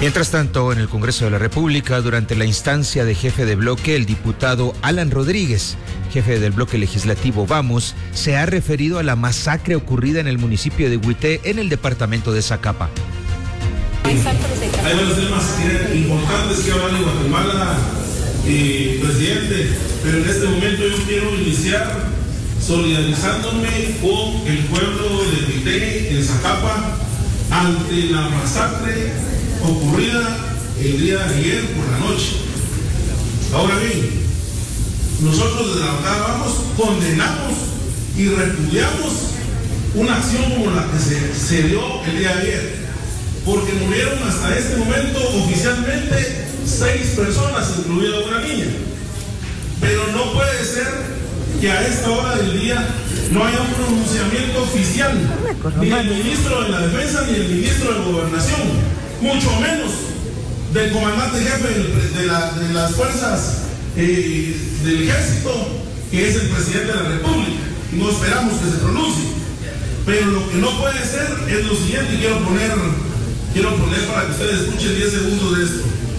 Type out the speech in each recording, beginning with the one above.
Mientras tanto, en el Congreso de la República, durante la instancia de jefe de bloque, el diputado Alan Rodríguez, jefe del bloque legislativo Vamos, se ha referido a la masacre ocurrida en el municipio de Huité, en el departamento de Zacapa. Hay varios temas importantes que hablar de Guatemala, presidente, pero en este momento yo quiero iniciar solidarizándome con el pueblo de Huité, en Zacapa, ante la masacre ocurrida el día de ayer por la noche. Ahora bien, nosotros desde la bancada Vamos condenamos y repudiamos una acción como la que se dio el día de ayer, porque murieron hasta este momento oficialmente 6 personas, incluida una niña. Pero no puede ser que a esta hora del día no haya un pronunciamiento oficial, ni del ministro de la Defensa ni del ministro de Gobernación, mucho menos del comandante jefe de las fuerzas del ejército, que es el presidente de la República. No esperamos que se pronuncie. Pero lo que no puede ser es lo siguiente, y quiero poner para que ustedes escuchen 10 segundos de esto.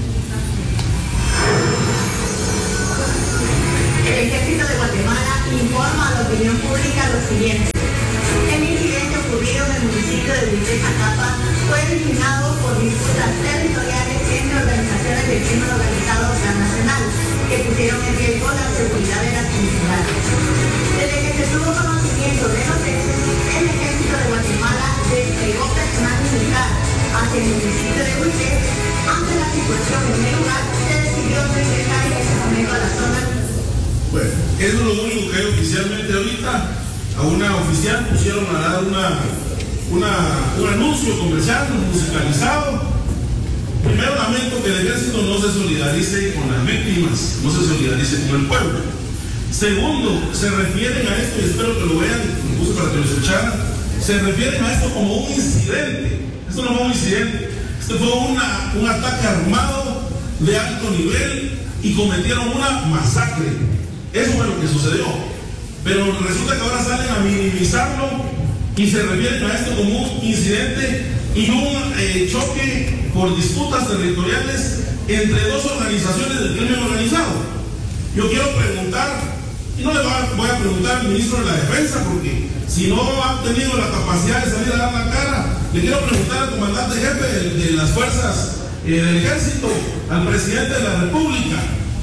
El Ejército de Guatemala informa a la opinión pública lo siguiente. El incidente ocurrido en el municipio de Huité, Zacapa, fue originado por disputas territoriales entre organizaciones de crimen organizado transnacional que pusieron en riesgo la seguridad de las comunidades. Desde que se tuvo conocimiento de los hechos, el Ejército de Guatemala desplegó personal militar hacia el municipio de Huité. Ante la situación en el lugar, se decidió no ingresar en ese momento a la zona. Bueno, eso es lo único que hay oficialmente ahorita. A una oficial pusieron a dar un anuncio comercial musicalizado. Primero, lamento que el ejército no se solidarice con las víctimas, no se solidarice con el pueblo. Segundo, se refieren a esto, y espero que lo vean, lo puse para que lo escucharan, se refieren a esto como un incidente. Esto no fue un incidente, esto fue un ataque armado de alto nivel y cometieron una masacre. Eso fue lo que sucedió. Pero resulta que ahora salen a minimizarlo y se refieren a esto como un incidente y un choque por disputas territoriales entre 2 organizaciones del crimen organizado. Yo quiero preguntar, y no le voy a preguntar al ministro de la Defensa, porque si no ha tenido la capacidad de salir a dar la cara, le quiero preguntar al comandante jefe de las fuerzas del ejército, al presidente de la República,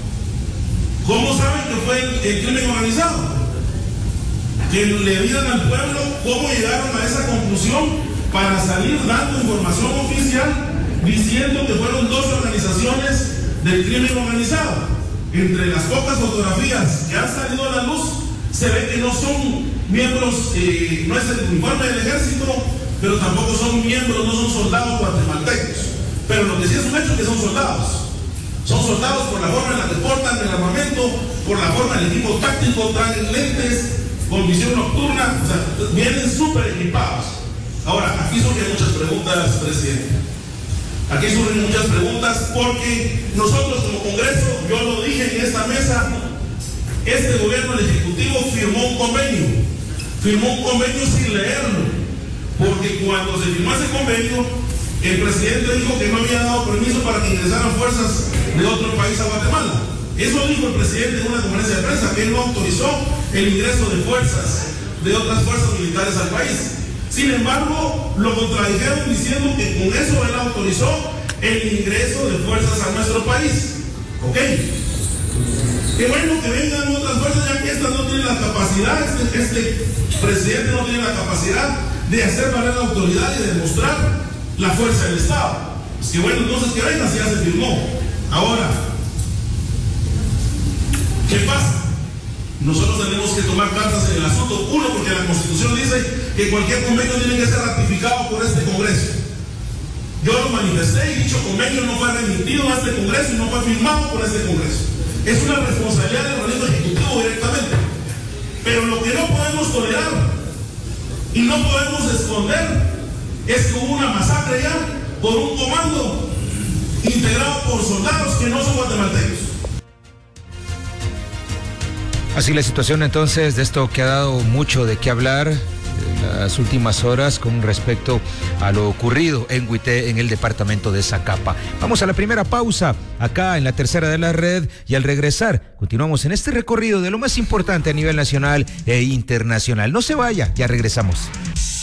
¿cómo saben que fue el crimen organizado? Que le digan al pueblo cómo llegaron a esa conclusión para salir dando información oficial diciendo que fueron 2 organizaciones del crimen organizado. Entre las pocas fotografías que han salido a la luz, se ve que no son miembros, no es el uniforme del ejército, pero tampoco son miembros, no son soldados guatemaltecos. Pero lo que sí es un hecho es que son soldados. Son soldados por la forma en la que portan el armamento, por la forma del equipo táctico, traen lentes, con visión nocturna, o sea, vienen súper equipados. Ahora, aquí surgen muchas preguntas, presidente. Aquí surgen muchas preguntas porque nosotros como Congreso, yo lo dije en esta mesa, este gobierno, el Ejecutivo, firmó un convenio sin leerlo, porque cuando se firmó ese convenio, el presidente dijo que no había dado permiso para que ingresaran fuerzas de otro país a Guatemala. Eso dijo el presidente en una conferencia de prensa, que él no autorizó el ingreso de fuerzas, de otras fuerzas militares al país. Sin embargo, lo contradijeron diciendo que con eso él autorizó el ingreso de fuerzas a nuestro país. ¿Ok? Qué bueno que vengan otras fuerzas, ya que estas no tienen la capacidad, este presidente no tiene la capacidad de hacer valer la autoridad y demostrar la fuerza del Estado. Es que bueno, entonces que vengan si ya se firmó. Ahora, ¿qué pasa? Nosotros tenemos que tomar cartas en el asunto. Uno, porque la Constitución dice que cualquier convenio tiene que ser ratificado por este Congreso. Yo lo manifesté y dicho convenio no fue remitido a este Congreso y no fue firmado por este Congreso. Es una responsabilidad del organismo ejecutivo directamente. Pero lo que no podemos tolerar y no podemos esconder es que hubo una masacre ya por un comando integrado por soldados que no son guatemaltecos. Así la situación entonces de esto que ha dado mucho de qué hablar, las últimas horas con respecto a lo ocurrido en Huité, en el departamento de Zacapa. Vamos a la primera pausa acá en la tercera de la red y al regresar continuamos en este recorrido de lo más importante a nivel nacional e internacional. No se vaya, ya regresamos.